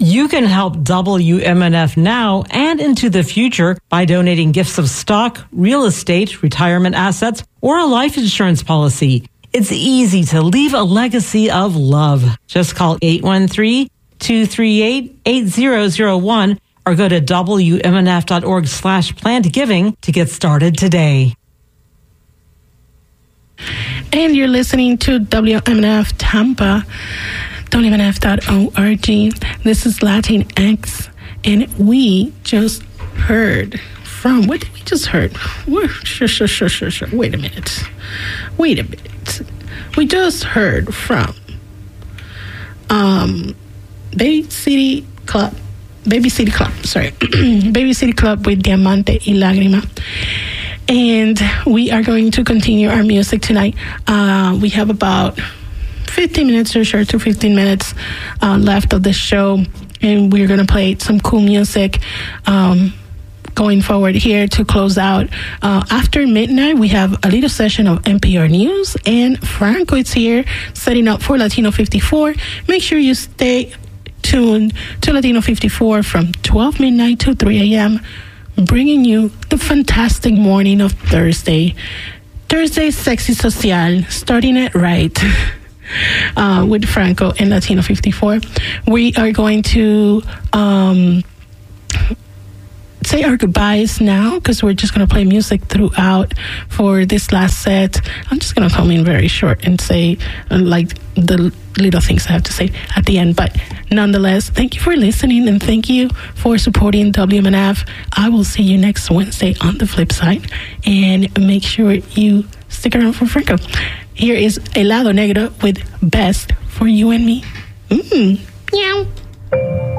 You can help WMNF now and into the future by donating gifts of stock, real estate, retirement assets, or a life insurance policy. It's easy to leave a legacy of love. Just call 813-238-8001 or go to WMNF.org/plannedgiving to get started today. And you're listening to WMNF Tampa, WMNF.org. This is Latinx, and we just heard from, what did we just heard? Wait a minute. We just heard from Baby City Club, Baby City Club with Diamante y Lágrima. And we are going to continue our music tonight. We have about 15 minutes or so to 15 minutes left of the show, and we're going to play some cool music going forward here to close out. After midnight, we have a little session of NPR News, and Franco is here setting up for Latino 54. Make sure you stay tuned to Latino 54 from 12 midnight to 3 a.m., bringing you the fantastic morning of Thursday Sexy Social, starting it right. With Franco and Latino 54. We are going to say our goodbyes now, because we're just going to play music throughout for this last set. I'm just going to come in very short and say like the little things I have to say at the end. But nonetheless, thank you for listening and thank you for supporting WMNF. I will see you next Wednesday on the flip side, and make sure you stick around for Franco. Here is El Lado Negro with Best for You and Me.